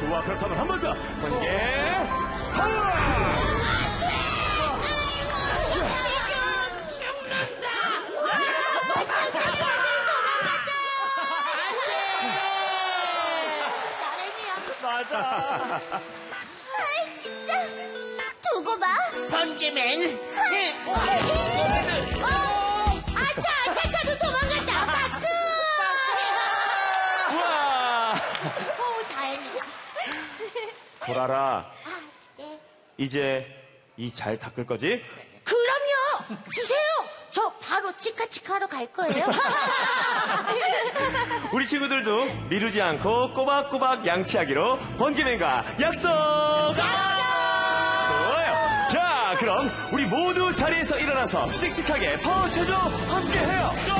좋아, 그렇다면 한 번 더. 번개 파워! 맞아. 아이, 진짜. 두고 봐. 번개맨. 아차, 저도 도망간다. 박수! 우와! 다행이다. 보라라, 네. 이제 이 잘 닦을 거지? 그럼요. 주세요. 저 바로 치카치카 하러 갈 거예요. 우리 친구들도 미루지 않고 꼬박꼬박 양치하기로 번개맨과 약속! 좋아요. 자, 그럼 우리 모두 자리에서 일어나서 씩씩하게 파워체조 함께해요.